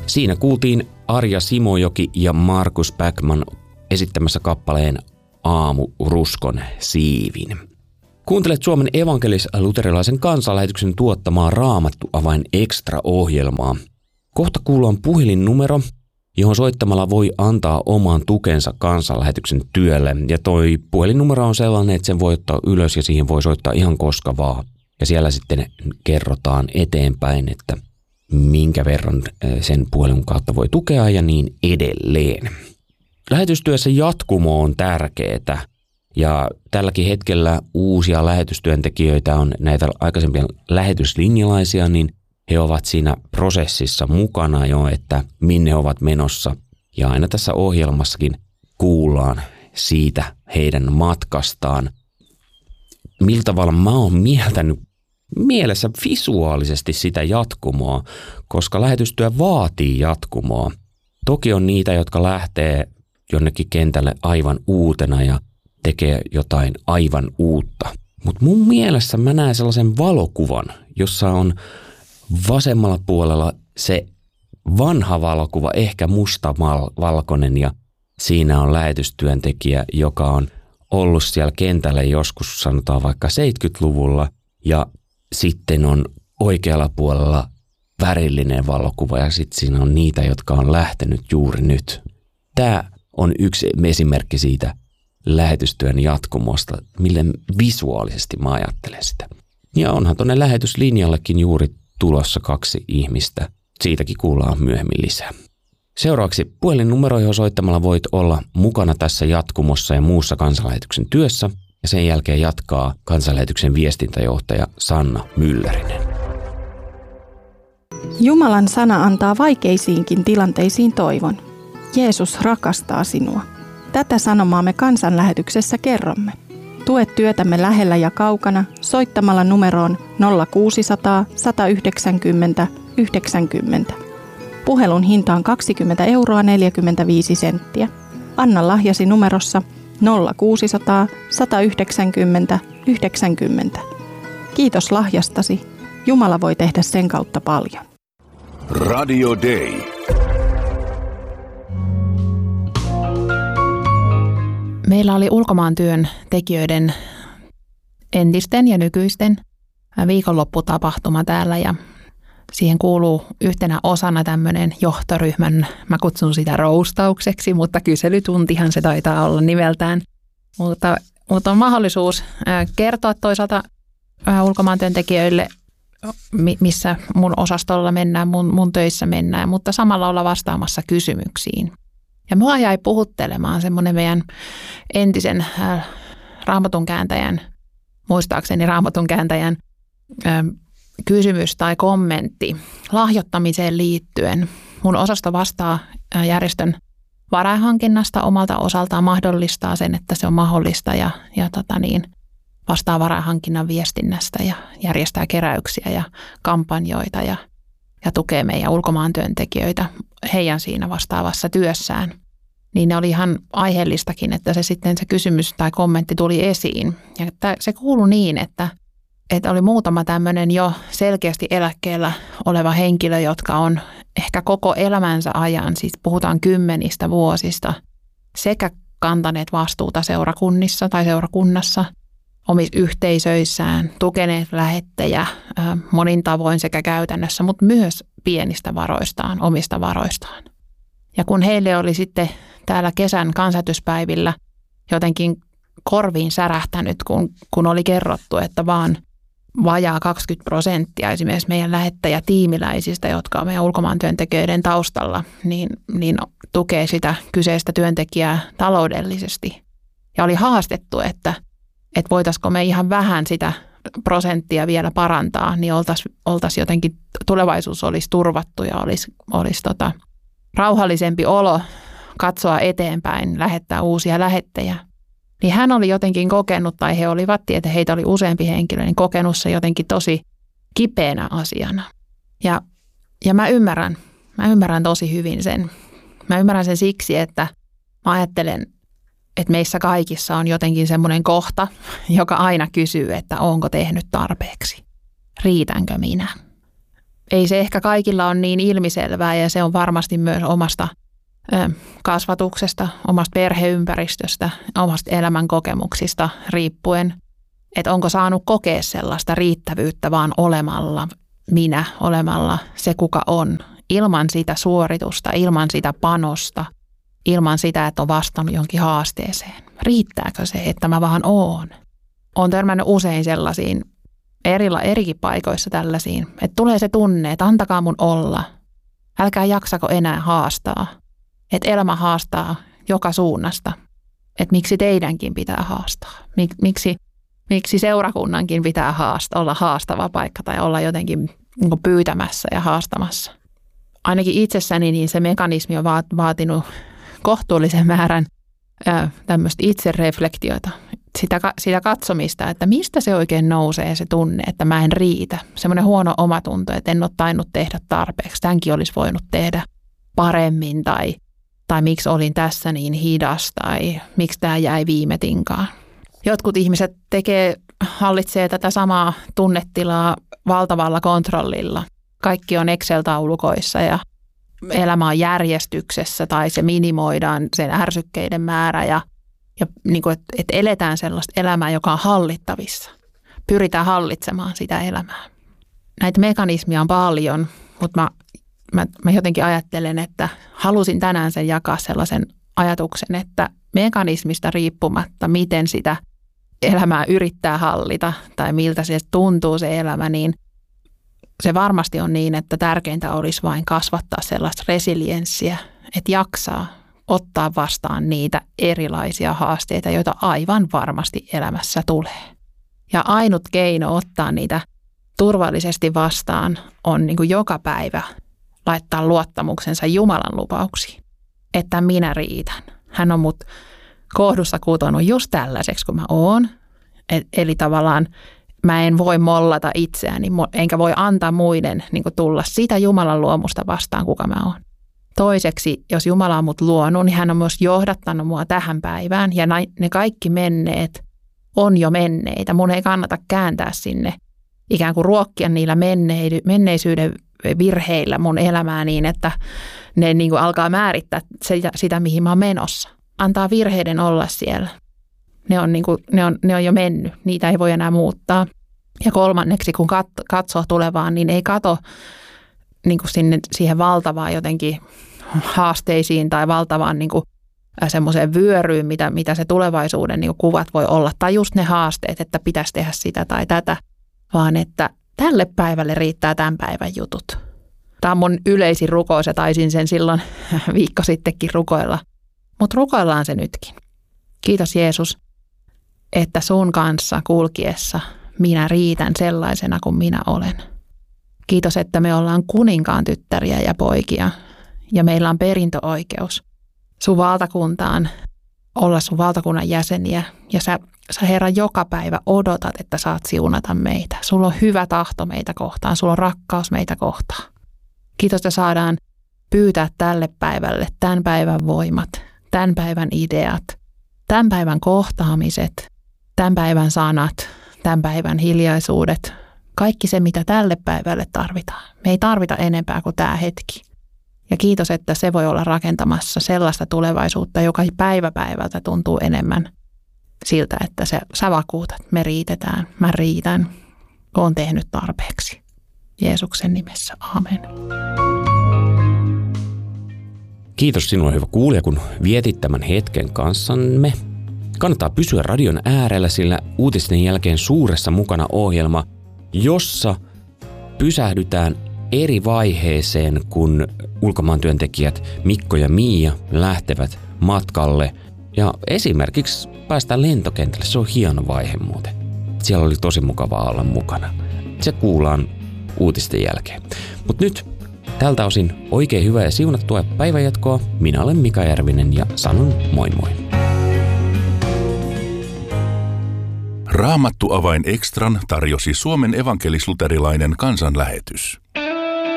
Siinä kuultiin Arja Simojoki ja Markus Backman esittämässä kappaleen Aamu ruskon siivin. Kuuntelet Suomen evankelis-luterilaisen kansanlähetyksen tuottamaa Raamattu avain extra-ohjelmaa. Kohta kuullaan puhelinnumero, johon soittamalla voi antaa oman tukensa kansanlähetyksen työlle. Ja toi puhelinnumero on sellainen, että sen voi ottaa ylös ja siihen voi soittaa ihan koska vaan. Ja siellä sitten kerrotaan eteenpäin, että minkä verran sen puhelin kautta voi tukea ja niin edelleen. Lähetystyössä jatkumo on tärkeää ja tälläkin hetkellä uusia lähetystyöntekijöitä on näitä aikaisempia lähetyslinjalaisia, niin he ovat siinä prosessissa mukana jo, että minne he ovat menossa. Ja aina tässä ohjelmassakin kuullaan siitä heidän matkastaan. Millä tavalla mä oon mieltänyt mielessä visuaalisesti sitä jatkumoa, koska lähetystyö vaatii jatkumoa. Toki on niitä, jotka lähtee jonnekin kentälle aivan uutena ja tekee jotain aivan uutta. Mutta mun mielessä mä näen sellaisen valokuvan, jossa on vasemmalla puolella se vanha valokuva, ehkä mustavalkoinen, ja siinä on lähetystyöntekijä, joka on ollut siellä kentällä joskus sanotaan vaikka 70-luvulla, ja sitten on oikealla puolella värillinen valokuva ja sitten siinä on niitä, jotka on lähtenyt juuri nyt. Tämä on yksi esimerkki siitä lähetystyön jatkumosta, millä visuaalisesti mä ajattelen sitä. Ja onhan tuonne lähetyslinjallekin juuri tulossa 2 ihmistä. Siitäkin kuullaan myöhemmin lisää. Seuraavaksi puhelinnumero, johon soittamalla voit olla mukana tässä jatkumossa ja muussa kansanlähetyksen työssä. Ja sen jälkeen jatkaa kansanlähetyksen viestintäjohtaja Sanna Myllerinen. Jumalan sana antaa vaikeisiinkin tilanteisiin toivon. Jeesus rakastaa sinua. Tätä sanomaa me kansanlähetyksessä kerromme. Tue työtämme lähellä ja kaukana soittamalla numeroon 0600 190 90. Puhelun hinta on 20,45 €. Anna lahjasi numerossa 0600 190 90. Kiitos lahjastasi. Jumala voi tehdä sen kautta paljon. Radio Day. Meillä oli ulkomaantyön tekijöiden entisten ja nykyisten viikonlopputapahtuma täällä ja siihen kuuluu yhtenä osana tämmöinen johtoryhmän, mä kutsun sitä roustaukseksi, mutta kyselytuntihan se taitaa olla nimeltään. Mutta on mahdollisuus kertoa toisaalta ulkomaantyöntekijöille, missä mun osastolla mennään, mun töissä mennään, mutta samalla olla vastaamassa kysymyksiin. Ja mua jäi puhuttelemaan semmoinen meidän entisen Raamatun kääntäjän, muistaakseni Raamatun kääntäjän kysymys tai kommentti lahjoittamiseen liittyen. Mun osasto vastaa järjestön varainhankinnasta omalta osaltaan, mahdollistaa sen, että se on mahdollista ja vastaa varainhankinnan viestinnästä ja järjestää keräyksiä ja kampanjoita ja tukee meidän ulkomaantyöntekijöitä heidän siinä vastaavassa työssään. Niin ne oli ihan aiheellistakin, että se kysymys tai kommentti tuli esiin. Ja se kuului niin, että oli muutama tämmöinen jo selkeästi eläkkeellä oleva henkilö, jotka on ehkä koko elämänsä ajan, siis puhutaan 10 vuosista, sekä kantaneet vastuuta seurakunnissa tai seurakunnassa, omissa yhteisöissään, tukeneet lähettejä monin tavoin sekä käytännössä, mutta myös pienistä varoistaan, omista varoistaan. Ja kun heille oli sitten täällä kesän kansanlähetyspäivillä jotenkin korviin särähtänyt, kun oli kerrottu, että vaan vajaa 20% esimerkiksi meidän lähettäjätiimiläisistä, jotka on meidän ulkomaantyöntekijöiden taustalla, niin tukee sitä kyseistä työntekijää taloudellisesti. Ja oli haastettu, että voitaisiko me ihan vähän sitä prosenttia vielä parantaa, niin oltaisiin jotenkin, tulevaisuus olisi turvattu ja olisi rauhallisempi olo katsoa eteenpäin, lähettää uusia lähettejä. Niin hän oli jotenkin kokenut, tai he olivat, että heitä oli useampi henkilö, niin kokenut se jotenkin tosi kipeänä asiana. Ja mä ymmärrän tosi hyvin sen. Mä ymmärrän sen siksi, että mä ajattelen, että meissä kaikissa on jotenkin semmoinen kohta, joka aina kysyy, että onko tehnyt tarpeeksi. Riitänkö minä? Ei se ehkä kaikilla ole niin ilmiselvää ja se on varmasti myös omasta kasvatuksesta, omasta perheympäristöstä, omasta elämän kokemuksista riippuen, että onko saanut kokea sellaista riittävyyttä vaan olemalla minä, olemalla se kuka on, ilman sitä suoritusta, ilman sitä panosta, ilman sitä, että on vastannut jonkin haasteeseen. Riittääkö se, että mä vaan oon? Olen törmännyt usein sellaisiin erikin paikoissa tällaisiin, että tulee se tunne, että antakaa mun olla, älkää jaksako enää haastaa, että elämä haastaa joka suunnasta, että miksi teidänkin pitää haastaa, miksi seurakunnankin pitää olla haastava paikka tai olla jotenkin pyytämässä ja haastamassa. Ainakin itsessäni niin se mekanismi on vaatinut kohtuullisen määrän tämmöistä itsereflektioita, sitä katsomista, että mistä se oikein nousee se tunne, että mä en riitä. Semmoinen huono omatunto, että en ole tainnut tehdä tarpeeksi. Tämänkin olisi voinut tehdä paremmin tai miksi olin tässä niin hidas tai miksi tämä jäi viime tinkaan. Jotkut ihmiset hallitsee tätä samaa tunnetilaa valtavalla kontrollilla. Kaikki on Excel-taulukoissa ja elämä on järjestyksessä tai se minimoidaan sen ärsykkeiden määrä ja niin kuin, että eletään sellaista elämää, joka on hallittavissa. Pyritään hallitsemaan sitä elämää. Näitä mekanismia on paljon, mutta mä jotenkin ajattelen, että halusin tänään sen jakaa sellaisen ajatuksen, että mekanismista riippumatta, miten sitä elämää yrittää hallita tai miltä se tuntuu se elämä, niin se varmasti on niin, että tärkeintä olisi vain kasvattaa sellaista resilienssiä, että jaksaa ottaa vastaan niitä erilaisia haasteita, joita aivan varmasti elämässä tulee. Ja ainut keino ottaa niitä turvallisesti vastaan on niin kuin joka päivä laittaa luottamuksensa Jumalan lupauksiin, että minä riitän. Hän on mut kohdussa kutonut just tällaiseksi kuin mä oon. Eli tavallaan mä en voi mollata itseäni, enkä voi antaa muiden niin kuin tulla sitä Jumalan luomusta vastaan, kuka mä oon. Toiseksi, jos Jumala on mut luonut, niin hän on myös johdattanut mua tähän päivään. Ja ne kaikki menneet on jo menneitä. Mun ei kannata kääntää sinne, ikään kuin ruokkia niillä menneisyyden virheillä mun elämää niin, että ne niin kuin alkaa määrittää sitä, mihin mä oon menossa. Antaa virheiden olla siellä. Ne on jo mennyt. Niitä ei voi enää muuttaa. Ja kolmanneksi, kun katsoo tulevaan, niin ei kato niin kuin siihen valtavaan jotenkin haasteisiin tai valtavaan niin kuin semmoiseen vyöryyn, mitä se tulevaisuuden niin kuin kuvat voi olla. Tai just ne haasteet, että pitäisi tehdä sitä tai tätä, vaan että tälle päivälle riittää tämän päivän jutut. Tämä on mun yleisin rukous ja taisin sen silloin viikko sittenkin rukoilla. Mutta rukoillaan se nytkin. Kiitos Jeesus, että sun kanssa kulkiessa minä riitän sellaisena kuin minä olen. Kiitos, että me ollaan kuninkaan tyttäriä ja poikia ja meillä on perintöoikeus sun valtakuntaan, olla sun valtakunnan jäseniä ja sä Herra joka päivä odotat, että saat siunata meitä. Sulla on hyvä tahto meitä kohtaan, sulla on rakkaus meitä kohtaan. Kiitos, että saadaan pyytää tälle päivälle tämän päivän voimat, tämän päivän ideat, tämän päivän kohtaamiset, tämän päivän sanat, tämän päivän hiljaisuudet. Kaikki se, mitä tälle päivälle tarvitaan. Me ei tarvita enempää kuin tämä hetki. Ja kiitos, että se voi olla rakentamassa sellaista tulevaisuutta, joka päivä päivältä tuntuu enemmän siltä, että sä vakuutat. Me riitetään, mä riitän, oon tehnyt tarpeeksi. Jeesuksen nimessä, aamen. Kiitos sinulle, hyvä kuulija, kun vietit tämän hetken kanssamme. Kannattaa pysyä radion äärellä, sillä uutisten jälkeen suuressa mukana ohjelma, jossa pysähdytään eri vaiheeseen, kun ulkomaan työntekijät Mikko ja Miia lähtevät matkalle. Ja esimerkiksi päästään lentokentälle, se on hieno vaihe muuten. Siellä oli tosi mukavaa olla mukana. Se kuullaan uutisten jälkeen. Mutta nyt tältä osin oikein hyvää ja siunattua päivänjatkoa. Minä olen Mika Järvinen ja sanon moi moi. Raamattu Avain Extran tarjosi Suomen evankelis-luterilainen kansanlähetys.